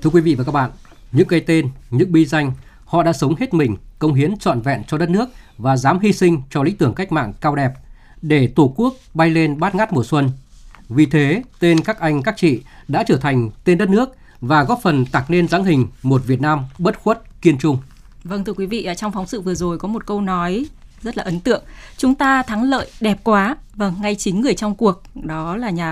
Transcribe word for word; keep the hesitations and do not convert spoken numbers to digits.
Thưa quý vị và các bạn, những cái tên, những bí danh, họ đã sống hết mình, cống hiến trọn vẹn cho đất nước và dám hy sinh cho lý tưởng cách mạng cao đẹp để Tổ quốc bay lên bát ngát mùa xuân. Vì thế, tên các anh các chị đã trở thành tên đất nước và góp phần tạc nên dáng hình một Việt Nam bất khuất, kiên trung. Vâng, thưa quý vị, trong phóng sự vừa rồi có một câu nói rất là ấn tượng. Chúng ta thắng lợi đẹp quá. Vâng, ngay chính người trong cuộc, đó là nhà